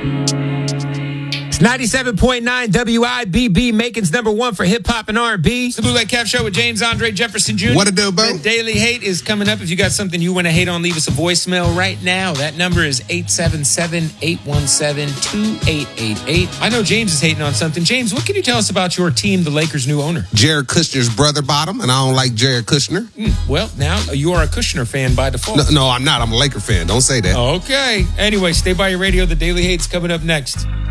It's 97.9 WIBB, Macon's number one for hip hop and R&B. It's the Bootleg Cap Show with James Andre Jefferson Jr. What it do, bro? The Daily Hate is coming up. If you got something you want to hate on, leave us a voicemail right now. That number is 877-817-2888. I know James is hating on something. James, what can you tell us about your team, the Lakers' new owner? Jared Kushner's brother bottom, and I don't like Jared Kushner. Well, now you are a Kushner fan by default. No, I'm not. I'm a Laker fan. Don't say that. Okay. Anyway, stay by your radio. The Daily Hate's coming up next.